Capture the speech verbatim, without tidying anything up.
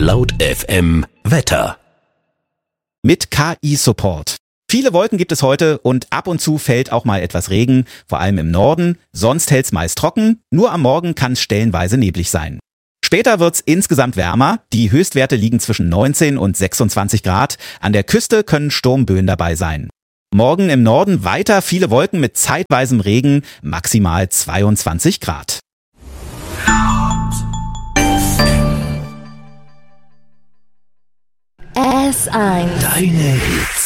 Laut F M Wetter. Mit K I-Support. Viele Wolken gibt es heute und ab und zu fällt auch mal etwas Regen, vor allem im Norden. Sonst hält's meist trocken, nur am Morgen kann es stellenweise neblig sein. Später wird's insgesamt wärmer. Die Höchstwerte liegen zwischen neunzehn und sechsundzwanzig Grad. An der Küste können Sturmböen dabei sein. Morgen im Norden weiter viele Wolken mit zeitweisem Regen, maximal zweiundzwanzig Grad. S eins. Deine Hits.